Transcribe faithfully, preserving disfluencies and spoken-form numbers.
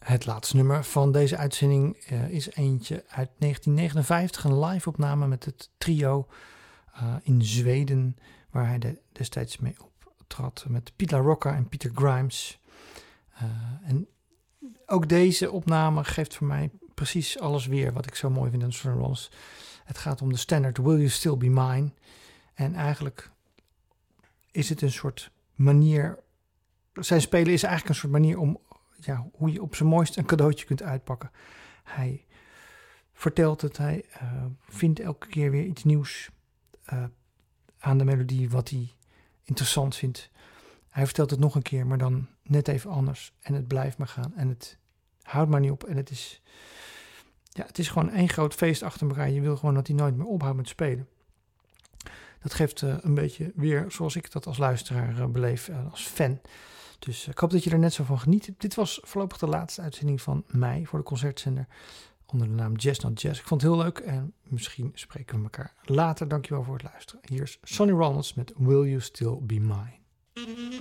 Het laatste nummer van deze uitzending uh, is eentje uit negentien negenenvijftig. Een live opname met het trio uh, in Zweden, waar hij de, destijds mee optrad met Pete La Rocca en Peter Grimes. Uh, en ook deze opname geeft voor mij precies alles weer wat ik zo mooi vind aan Sonny Rollins. Het gaat om de standaard Will You Still Be Mine. En eigenlijk is het een soort manier... Zijn spelen is eigenlijk een soort manier om... Ja, hoe je op zijn mooist een cadeautje kunt uitpakken. Hij vertelt het, hij uh, vindt elke keer weer iets nieuws uh, aan de melodie wat hij interessant vindt. Hij vertelt het nog een keer, maar dan net even anders. En het blijft maar gaan en het houdt maar niet op. En het is, ja, het is gewoon één groot feest achter elkaar. Je wil gewoon dat hij nooit meer ophoudt met spelen. Dat geeft uh, een beetje weer zoals ik dat als luisteraar uh, beleef, uh, als fan. Dus ik hoop dat je er net zo van geniet. Dit was voorlopig de laatste uitzending van mij voor de concertzender onder de naam Jazz Not Jazz. Ik vond het heel leuk en misschien spreken we elkaar later. Dankjewel voor het luisteren. Hier is Sonny Rollins met Will You Still Be Mine.